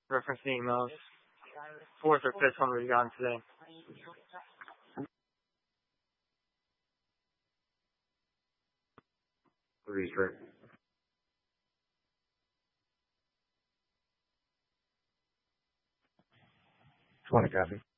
Reference the emails. Fourth or fifth one we've gotten today. Research. 20 copy.